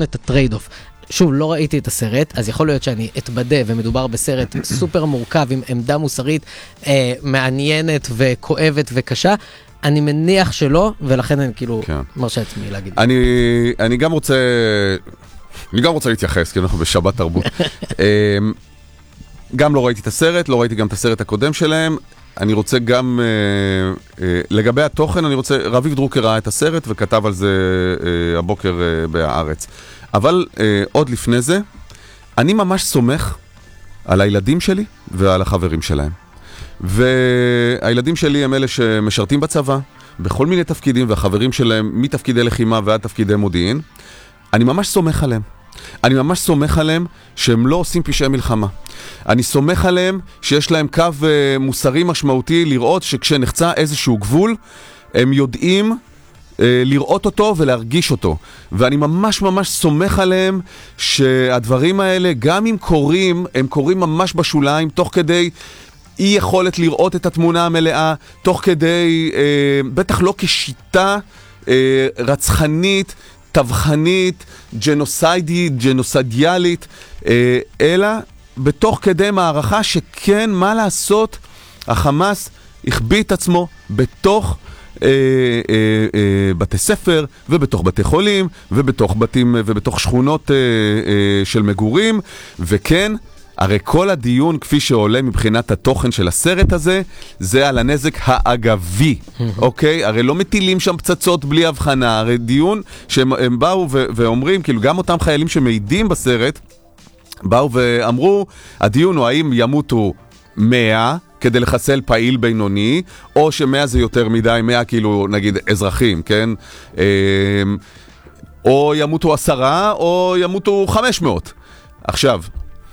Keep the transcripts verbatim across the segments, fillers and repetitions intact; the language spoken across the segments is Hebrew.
לבחון את הטרייד אוף. שוב, לא ראיתי את הסרט, אז יכול להיות שאני אתבדה, ומדובר בסרט סופר מורכב, עם עמדה מוסרית אה, מעניינת וכואבת וקשה. אני מניח שלא, ולכן אני כאילו כן. מרשה עצמי להגיד. אני, אני גם רוצה, אני גם רוצה להתייחס, כי אנחנו בשבת תרבות. גם לא ראיתי את הסרט, לא ראיתי גם את הסרט הקודם שלהם. אני רוצה גם, אה, אה, לגבי התוכן, אני רוצה, רביב דרוקר ראה את הסרט וכתב על זה אה, הבוקר אה, בהארץ. אבל אה, עוד לפני זה, אני ממש סומך על הילדים שלי ועל החברים שלהם. והילדים שלי הם אלה שמשרתים בצבא, בכל מיני תפקידים, והחברים שלהם מתפקידי לחימה ועד תפקידי מודיעין. אני ממש סומך עליהם. אני ממש סומך עליהם שהם לא עושים פשעי מלחמה. אני סומך עליהם שיש להם קו uh, מוסרי משמעותי לראות שכשנחצה איזשהו גבול, הם יודעים uh, לראות אותו ולהרגיש אותו. ואני ממש ממש סומך עליהם שהדברים האלה, גם אם קורים, הם קורים ממש בשוליים, תוך כדי אי יכולת לראות את התמונה המלאה, תוך כדי, uh, בטח לא כשיטה uh, רצחנית, טבחנית, ג'נוסיידית, ג'נוסיידיאלית, אלא בתוך כדי מערכה שכן, מה לעשות, החמאס הכביד את עצמו בתוך אה, אה, אה, בתי ספר, ובתוך בתי חולים, ובתוך בתים, ובתוך שכונות אה, אה, של מגורים, וכן, הרי כל הדיון, כפי שעולה מבחינת התוכן של הסרט הזה, זה על הנזק האגבי, אוקיי? הרי לא מטילים שם פצצות בלי הבחנה, הרי דיון שהם באו ו- ואומרים, כאילו גם אותם חיילים שמעידים בסרט, באו ואמרו, הדיון הוא האם ימותו מאה כדי לחסל פעיל בינוני, או שמאה זה יותר מדי, מאה כאילו נגיד אזרחים, כן? או ימותו עשרה, או ימותו חמש מאות. עכשיו,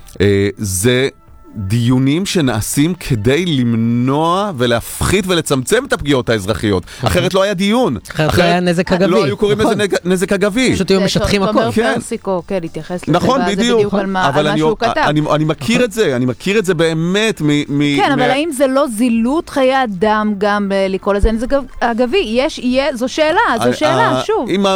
זה דיונים שנעשים כדי למנוע ולהפחית ולצמצם את הפגיעות האזרחיות. אחרת לא היה דיון. אחרת לא היה נזק אגבי. לא היו קוראים לזה נזק אגבי. פשוט היו משטחים הכל. תומר פרסיקו, כן, להתייחס לזה. נכון, בדיוק. על מה שהוא כתב. אני מכיר את זה, אני מכיר את זה באמת. כן, אבל האם זה לא זילות חיי אדם גם לקרוא לזה נזק אגבי? זו שאלה, זו שאלה, שוב. אם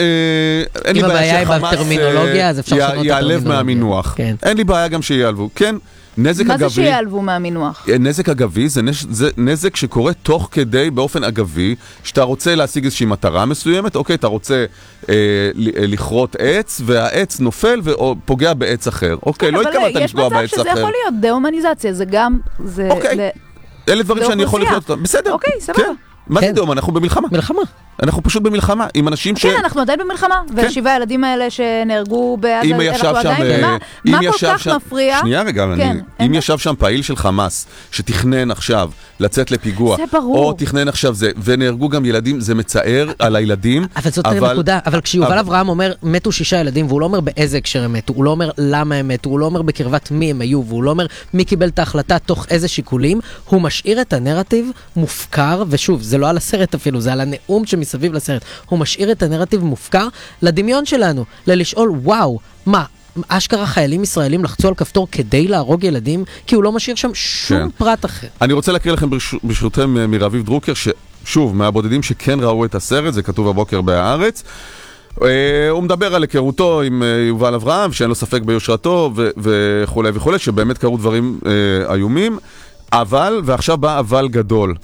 הבעיה היא בטרמינולוגיה, אז אפשר לשנות את הטרמינולוגיה. יעלב מהמינוח. אין לי בעיה גם שיעלבו. כן. נזק מה אגבי, זה שיעלבו מהמינוח? נזק אגבי זה, נז, זה נזק שקורה תוך כדי באופן אגבי, שאתה רוצה להשיג איזושהי מטרה מסוימת, אוקיי, אתה רוצה אה, לכרות עץ, והעץ נופל ופוגע בעץ אחר. אוקיי, לא התכוונת לפגוע בעץ אחר. אבל יש מצב שזה יכול להיות דה-הומניזציה, זה גם... זה אוקיי, ל... אלה דברים שאני יכול לחיות אותם. בסדר. אוקיי, סבבה. כן. מה זה דאום? אנחנו במלחמה. מלחמה. אנחנו פשוט במלחמה, עם אנשים ש... כן, אנחנו עדיין במלחמה, והשבעה הילדים האלה שנהרגו בעזה, אנחנו עדיין, מה כל כך מפריע? שנייה רגע, אם ישב שם פעיל של חמאס, שתכנן עכשיו לצאת לפיגוע, או תכנן עכשיו זה, ונהרגו גם ילדים, זה מצער על הילדים. אבל זאת נקודה, אבל כשיובל אברהם אומר, מתו שישה ילדים, והוא לא אומר באיזה הקשר הם מתו, הוא לא אומר למה הם מתו, הוא לא אומר בקרבת מי הם היו, והוא לא אומר מי קיבל את ההחלטה תוך איזה שיקולים, הוא משאיר את הנרטיב מופקר, ושוב, זה לא על הסרט אפילו, זה על הנאום שמסביב לסרט. הוא משאיר את הנרטיב מופקר לדמיון שלנו, ללשאול, וואו, מה, אשכרה חיילים ישראלים לחצו על כפתור כדי להרוג ילדים, כי הוא לא משאיר שם שום כן. פרט אחר. אני רוצה להקריא לכם ברשותכם מרביב דרוקר, ששוב, מהבודדים שכן ראו את הסרט, זה כתוב הבוקר בהארץ, הוא מדבר על היכרותו עם יובל אברהם, שאין לו ספק ביושרתו וכו' וכו', שבאמת קרו דברים איומים, אבל, ועכשיו בא אבל גדול.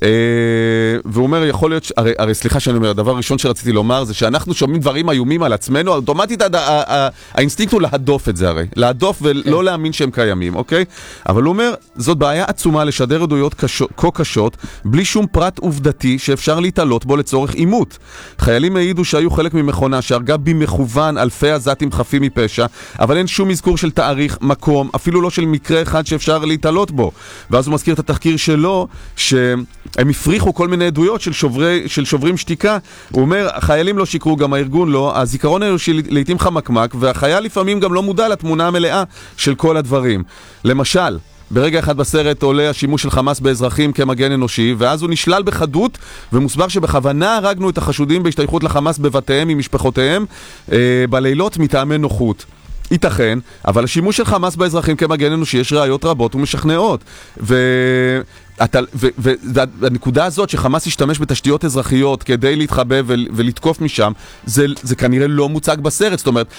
והוא אומר, יכול להיות, ש... הרי, הרי סליחה שאני אומר, הדבר הראשון שרציתי לומר זה שאנחנו שומעים דברים איומים על עצמנו, אוטומטית האינסטינקט הוא להדוף את זה הרי, להדוף ולא להאמין שהם קיימים, אוקיי? אבל הוא אומר, זאת בעיה עצומה לשדר עדויות כה קשות, בלי שום פרט עובדתי שאפשר להתעלות בו לצורך אימות. חיילים העידו שהיו חלק ממכונה שהרגה במכוון אלפי עזתים חפים מפשע, אבל אין שום מזכור של תאריך, מקום, אפילו לא של מקרה אחד שאפשר להתעלות בו. ואז הוא מזכיר את התחקיר שלו, ש... הם הפריחו כל מיני עדויות של, שוברי, של שוברים שתיקה. הוא אומר, החיילים לא שיקרו, גם הארגון לא, הזיכרון האנושי לעתים חמקמק, והחייל לפעמים גם לא מודע לתמונה המלאה של כל הדברים. למשל, ברגע אחד בסרט עולה השימוש של חמאס באזרחים כמגן אנושי, ואז הוא נשלל בחדות, ומוסבר שבכוונה הרגנו את החשודים בהשתייכות לחמאס בבתיהם עם משפחותיהם, אה, בלילות מטעמי נוחות. ייתכן, אבל השימוש של חמאס באזרחים כמגן אנושי יש ראיות רבות ומשכנעות. ו... והנקודה הזאת שחמאס ישתמש בתשתיות אזרחיות כדי להתחבא ולתקוף משם, זה, זה כנראה לא מוצג בסרט. זאת אומרת,